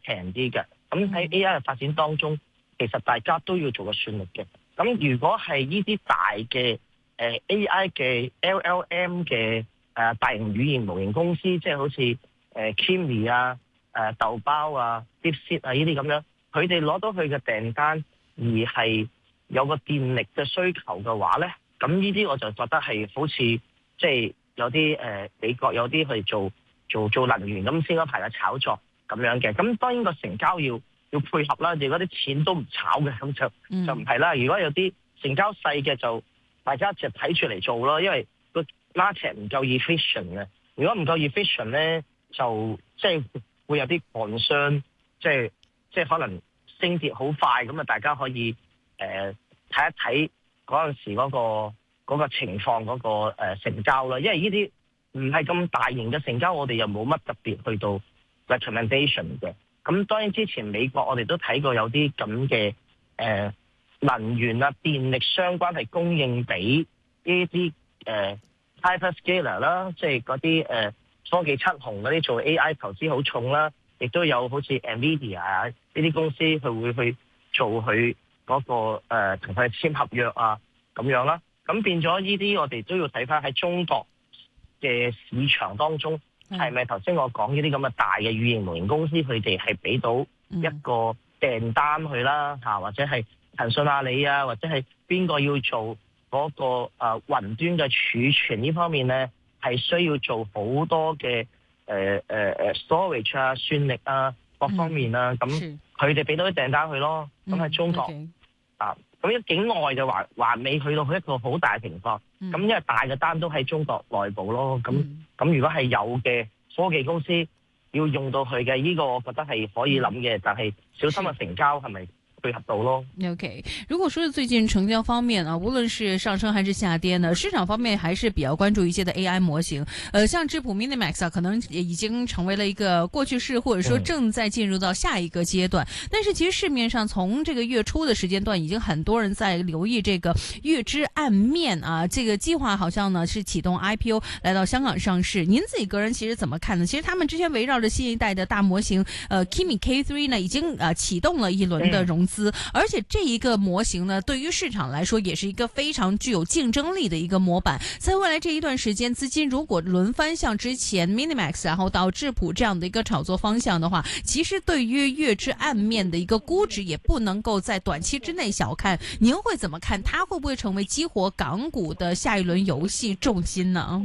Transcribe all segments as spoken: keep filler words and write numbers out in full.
平啲嘅。咁喺 A I 嘅發展當中，其實大家都要做個算力嘅。咁如果係呢啲大嘅誒、呃、A I 嘅 L L M 嘅誒、呃、大型語言模型公司，即係好似誒 Kimi 啊、誒、呃、豆包啊、DeepSeek 啊呢啲咁樣，佢哋攞到佢嘅訂單而係有個電力嘅需求嘅話咧，咁呢啲我就覺得係好似即係有啲誒、呃、美國有啲去做做做能源咁先嗰排嘅炒作咁樣嘅。咁當然個成交要要配合啦，如果啲錢都唔炒嘅，咁就就唔係啦。如果有啲成交細嘅，就大家就睇住嚟做咯，因為個 market 唔夠 efficient 嘅。如果唔夠 efficient 咧，就即係會有啲 concern，即係即係可能升跌好快，咁啊大家可以誒睇、呃、一睇嗰陣時嗰、嗰個嗰個情況嗰、嗰個、呃、成交啦。因為呢啲唔係咁大型嘅成交，我哋又冇乜特別去到 recommendation 嘅。咁當然之前美國我哋都睇過有啲咁嘅誒能源啊電力相關係供應俾呢啲誒 hyperscaler 啦，即係嗰啲誒科技七雄嗰啲做 A I 投資好重啦，亦都有好似 Nvidia 啊呢啲公司佢會去做佢嗰、嗰個誒同佢簽合約啊咁樣啦。咁變咗呢啲我哋都要睇翻喺中國嘅市場當中。係咪頭先我講呢啲咁嘅大嘅語言模型公司，佢哋係俾到一個訂單去啦嚇，或者係騰訊、阿里啊，或者係邊個要做嗰個誒雲端嘅儲存呢方面咧，係需要做好多嘅誒誒誒 storage 啊、算力啊各方面啊，咁佢哋俾到啲訂單去咯。咁喺中國、嗯 okay. 啊，咁一境外就還還未去到一個好大嘅情況。咁、嗯、因為大嘅單都喺中國內部咯。咁咁、嗯、如果係有嘅科技公司要用到佢嘅，呢、這個我覺得係可以諗嘅，但係小心嘅成交係咪配合到咯 ？OK， 如果說最近成交方面啊，無論是上升還是下跌呢，市場方面還是比較關注一些的 A I 模型。呃，像質樸 Minimax 啊，可能也已經成為了一個過去式，或者說正在進入到下一個階段。嗯、但是其實市面上從這個月初的時間段，已經很多人在留意這個月之暗面啊，這個計劃好像呢是啟動 I P O 來到香港上市。您自己個人其實怎麼看呢？其實他們之前圍繞着新一代的大模型，呃 Kimi K 三呢，已經呃啟動了一輪的融資。嗯而且這一個模型呢，對於市場來說也是一個非常具有競爭力的一個模板。在未來這一段時間，資金如果輪番向之前 Minimax 然後到質樸這樣的一個炒作方向的話，其實對於月之暗面的一個估值也不能夠在短期之內小看。您會怎麼看？它會不會成為激活港股的下一輪遊戲重心呢？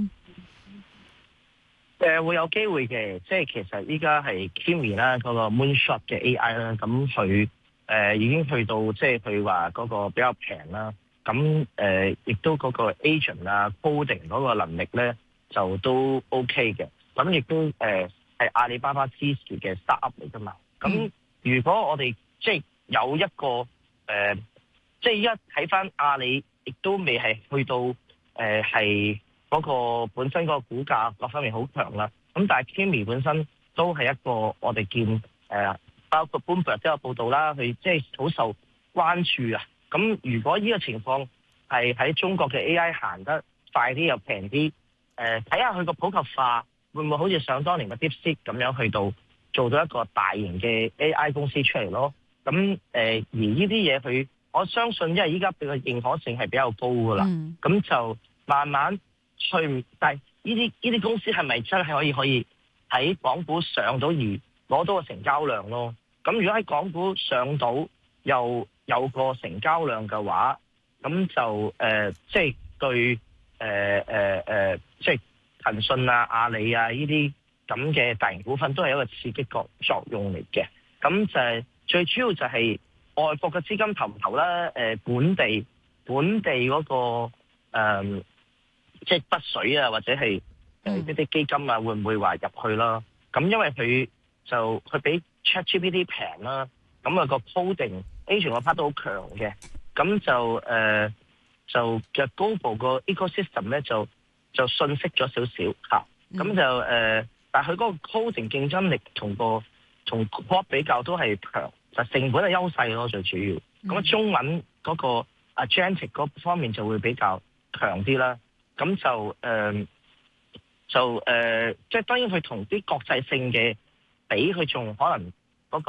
誒、呃，會有機會嘅，即係其實依家係 Kimi 啦，嗰個 Moonshot 嘅 A I 啦，咁佢。誒、呃、已經去到即係佢話嗰個比較平啦，咁誒亦都嗰個 agent 啊 coding 嗰個能力咧就都 OK 嘅，咁亦都誒係、呃、阿里巴巴支持嘅 startup 嚟㗎嘛。咁如果我哋即係有一個誒、呃，即係一睇翻阿里，亦都未係去到誒係嗰個本身嗰個股價各方面好強啦。咁但係 Kimi 本身都係一個我哋見誒。呃包括 Bloomberg 都有報道啦，佢即係好受關注啊。咁如果呢個情況係喺中國嘅 A I 行得快啲又平啲，誒睇下佢個普及化會唔會好似想當年嘅 DeepSeek 咁樣去到做到一個大型嘅 A I 公司出嚟咯。咁誒、呃、而呢啲嘢佢我相信，因為依家佢嘅認可性係比較高噶啦，咁、嗯、就慢慢去。但係呢啲呢啲公司係咪真係可以可以喺港股上到而攞到個成交量咯？咁如果喺港股上到又有個成交量嘅話，咁就誒、呃，即係對誒誒誒，即係騰訊啊、阿里啊呢啲咁嘅大型股份都係一個刺激作作用嚟嘅。咁就係最主要就係外國嘅資金投唔投啦，誒、呃、本地本地嗰、那個誒、呃，即係北水啊，或者係誒一啲基金啊，會唔會話入去啦？咁因為佢就佢比 ChatGPT 平啦，咁啊個 coding agent 個 part 都好強嘅，咁就誒、呃、就嘅 global 個 ecosystem 咧就就遜色咗少少嚇，咁就誒、呃，但係佢嗰個 coding 競爭力同個同 Code 比較都係強，就成本嘅優勢咯最主要。咁啊中文嗰個 agentic 嗰方面就會比較強啲啦，咁就誒、呃、就誒、呃、即係當然佢同啲國際性嘅。比佢仲可能